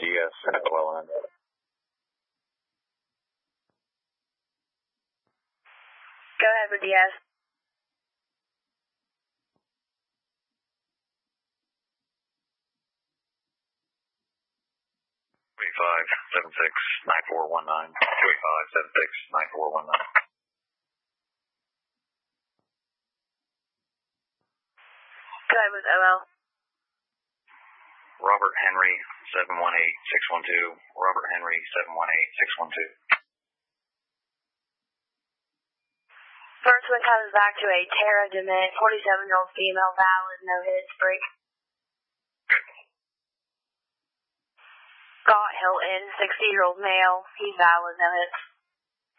DS at the well end. Go ahead with DS. 285-76-9419. 285-76-9419. Go ahead with OL. Robert Henry 718-612. Robert Henry 718-612. First one comes back to a Tara DeMint, 47-year-old female, valid, no hits, break. Scott Hilton, 60-year-old male, he's valid, no hits.